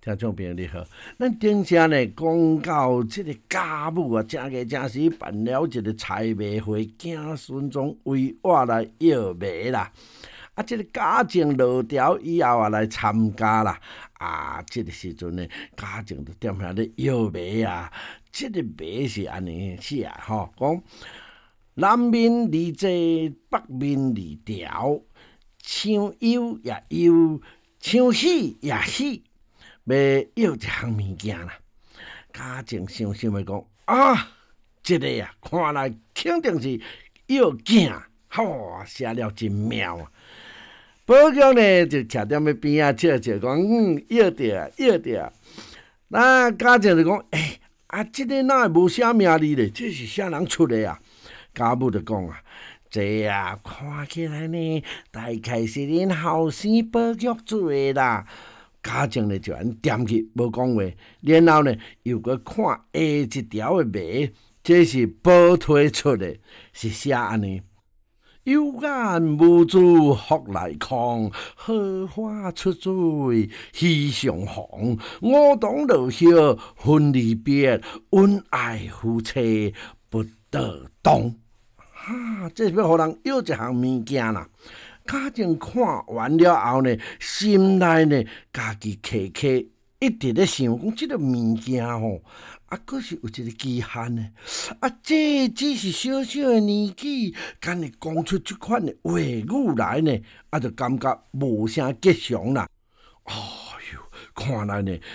听众朋友你好，咱顶下呢讲到即个家母啊，正个正时办了一个采买会，子孙中为我来摇卖啦。啊，即个家境落条以后啊来参加啦。啊，即个时阵呢，家境就踮遐咧摇卖啊。即个卖是安尼写吼，讲南面离济，北面离条，想忧也忧，想喜也喜。要要一项物件啦，家境想想要讲啊，这个啊，看来肯定是要囝，吼，写了真妙啊！宝玉呢就徛踮咧边仔笑笑讲，要着啊，要着啊。那家境就讲，这个哪会无写名字咧？这是啥人出的啊？家母就讲啊，这啊看起来呢，大概是恁后生宝玉做的啦。家境呢就安点去，无讲话。然后呢，又搁看下一条的眉，这是宝推出的，是写安尼。有眼无珠福来康，荷花出水喜相逢。梧桐落叶分离别，恩爱夫妻不得动。这是要互人要一项物件啦。家境看完了后呢，心内呢，家己刻刻一直咧想讲，即个物件吼，可是有一个期限呢。这只是小小的年纪，敢会讲出即款的话语来呢？就感觉无啥吉祥啦。哎哟，看来呢。